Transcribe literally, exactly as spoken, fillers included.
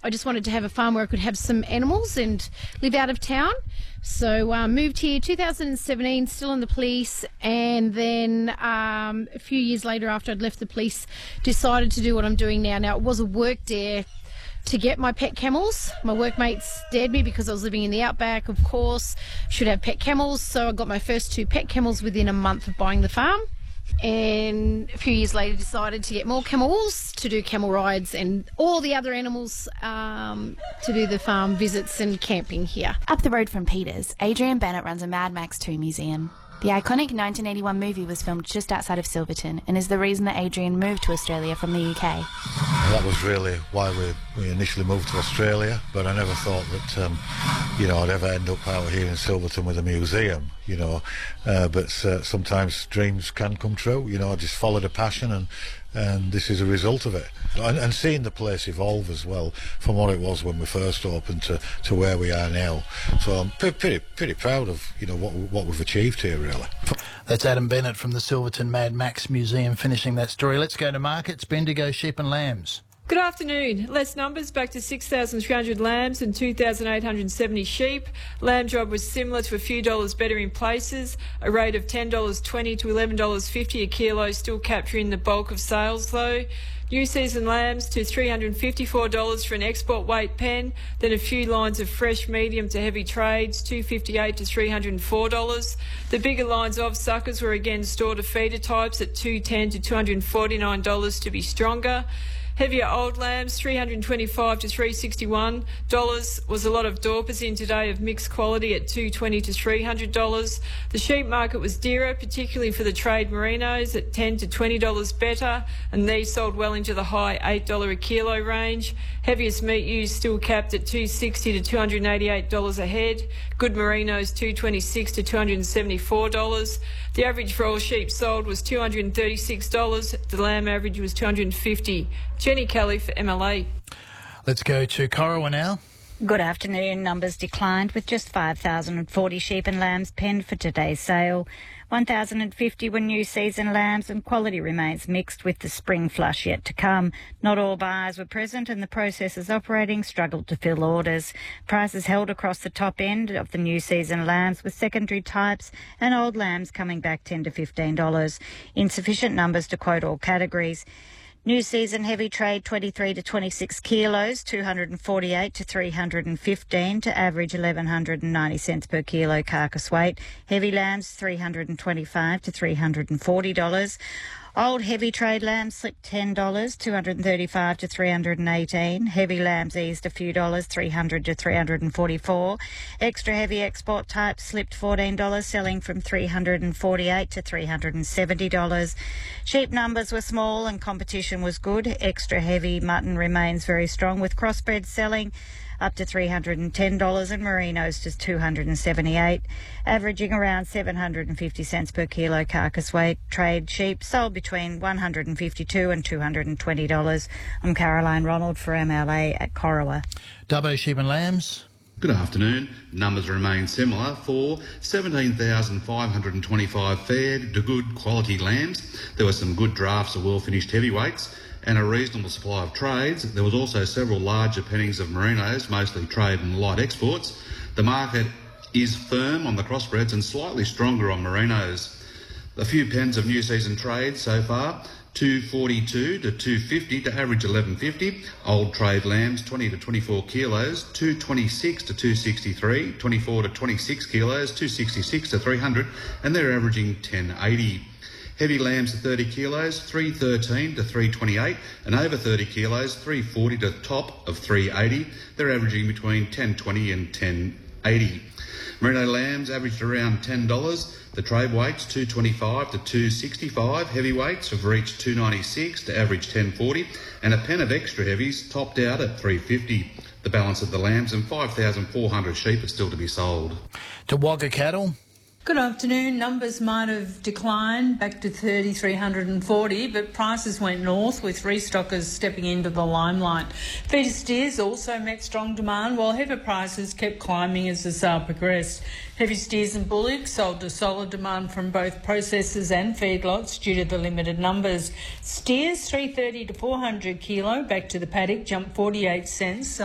I just wanted to have a farm where I could have some animals and live out of town. So uh, moved here two thousand seventeen, still in the police, and then um, a few years later, after I'd left the police, decided to do what I'm doing now. Now, it was a work dare to get my pet camels. My workmates dared me because I was living in the outback, of course, should have pet camels. So I got my first two pet camels within a month of buying the farm. And a few years later decided to get more camels to do camel rides and all the other animals um, to do the farm visits and camping here. Up the road from Peters, Adrian Bennett runs a Mad Max two museum. The iconic nineteen eighty-one movie was filmed just outside of Silverton and is the reason that Adrian moved to Australia from the U K. That was really why we, we initially moved to Australia, but I never thought that, um, you know, I'd ever end up out here in Silverton with a museum, you know. Uh, but uh, sometimes dreams can come true, you know. I just followed a passion, and and this is a result of it. And, and seeing the place evolve as well, from what it was when we first opened to, to where we are now. So I'm pretty, pretty, pretty proud of, you know, what, what we've achieved here, really. That's Adam Bennett from the Silverton Mad Max Museum finishing that story. Let's go to markets. Bendigo sheep and lambs. Good afternoon. Less numbers, back to six thousand three hundred lambs and two thousand eight hundred seventy sheep. Lamb job was similar to a few dollars better in places. A rate of ten dollars twenty to eleven dollars fifty a kilo, still capturing the bulk of sales though. New season lambs to three hundred fifty-four dollars for an export weight pen, then a few lines of fresh medium to heavy trades, two hundred fifty-eight dollars to three hundred four dollars. The bigger lines of suckers were again store to feeder types at two hundred ten dollars to two hundred forty-nine dollars to be stronger. Heavier old lambs, three hundred twenty-five dollars to three hundred sixty-one dollars. Was a lot of Dorpers in today of mixed quality at two hundred twenty dollars to three hundred dollars. The sheep market was dearer, particularly for the trade merinos at ten dollars to twenty dollars better, and these sold well into the high eight dollars a kilo range. Heaviest meat ewes still capped at two hundred sixty dollars to two hundred eighty-eight dollars a head. Good merinos two hundred twenty-six dollars to two hundred seventy-four dollars. The average for all sheep sold was two hundred thirty-six dollars. The lamb average was two hundred fifty dollars. Jenny Kelly for M L A. Let's go to Corowa now. Good afternoon. Numbers declined with just five thousand forty sheep and lambs penned for today's sale. one thousand fifty were new season lambs, and quality remains mixed with the spring flush yet to come. Not all buyers were present, and the processors operating struggled to fill orders. Prices held across the top end of the new season lambs, with secondary types and old lambs coming back ten to fifteen dollars. Insufficient numbers to quote all categories. New season heavy trade twenty-three to twenty-six kilos, two hundred forty-eight to three hundred fifteen to average eleven ninety cents per kilo carcass weight. Heavy lambs three hundred twenty-five to three hundred forty dollars. Old heavy trade lambs slipped ten dollars, two hundred thirty-five to three hundred eighteen. Heavy lambs eased a few dollars, three hundred to three hundred forty-four. Extra heavy export types slipped fourteen dollars, selling from three hundred forty-eight to three hundred seventy dollars. Sheep numbers were small and competition was good. Extra heavy mutton remains very strong, with crossbred selling up to three hundred ten dollars and merinos to two hundred seventy-eight dollars, averaging around seven hundred fifty cents per kilo carcass weight. Trade sheep sold between one hundred fifty-two dollars and two hundred twenty dollars. I'm Caroline Ronald for M L A at Corowa. Dubbo sheep and lambs. Good afternoon. Numbers remain similar for seventeen thousand five hundred twenty-five fair to good quality lambs. There were some good drafts of well-finished heavyweights and a reasonable supply of trades. There was also several larger pennings of merinos, mostly trade and light exports. The market is firm on the crossbreds and slightly stronger on merinos. A few pens of new season trade so far, two forty-two to two fifty to average eleven fifty. Old trade lambs twenty to twenty-four kilos, two twenty-six to two sixty-three, twenty-four to twenty-six kilos, two sixty-six to three hundred, and they're averaging ten eighty. Heavy lambs at thirty kilos, three thirteen to three twenty-eight, and over thirty kilos, three forty to the top of three eighty. They're averaging between ten twenty and ten eighty. Merino lambs averaged around ten dollars. The trade weights two twenty-five to two sixty-five. Heavyweights have reached two ninety-six to average ten forty, and a pen of extra heavies topped out at three fifty. The balance of the lambs and five thousand four hundred sheep are still to be sold. To Wagga cattle. Good afternoon. Numbers might have declined back to three thousand three hundred forty, but prices went north with restockers stepping into the limelight. Feeder steers also met strong demand, while heifer prices kept climbing as the sale progressed. Heavy steers and bullocks sold to solid demand from both processors and feedlots due to the limited numbers. Steers three thirty to four hundred kilo back to the paddock jumped forty-eight cents.